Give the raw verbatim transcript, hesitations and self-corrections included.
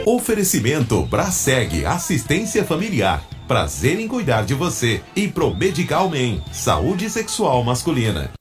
Oferecimento Braseg, assistência familiar. Prazer em cuidar de você. E Promedical Men, saúde sexual masculina.